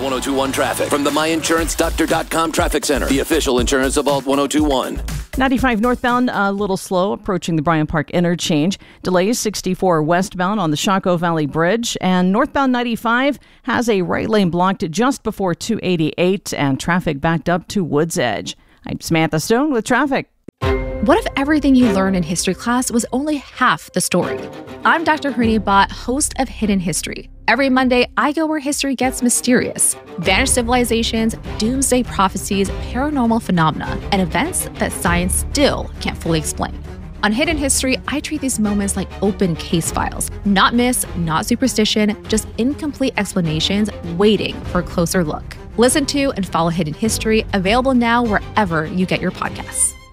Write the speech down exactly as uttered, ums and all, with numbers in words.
one oh two one traffic from the my insurance doctor dot com Traffic Center, the official insurance of Alt one oh two one. ninety-five northbound, a little slow approaching the Bryant Park interchange. Delays sixty-four westbound on the Shockoe Valley Bridge. And northbound ninety-five has a right lane blocked just before two eighty-eight and traffic backed up to Woods Edge. I'm Samantha Stone with traffic. What if everything you learned in history class was only half the story? I'm Doctor Harini Bhatt, host of Hidden History. Every Monday, I go where history gets mysterious. Vanished civilizations, doomsday prophecies, paranormal phenomena, and events that science still can't fully explain. On Hidden History, I treat these moments like open case files. Not myths, not superstition, just incomplete explanations waiting for a closer look. Listen to and follow Hidden History, available now wherever you get your podcasts.